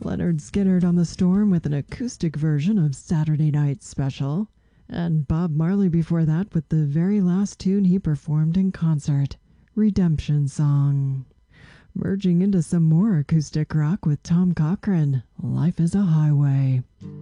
Leonard Skinnerd on the Storm with an acoustic version of Saturday Night Special. And Bob Marley before that with the very last tune he performed in concert, Redemption Song. Merging into some more acoustic rock with Tom Cochrane, Life is a Highway.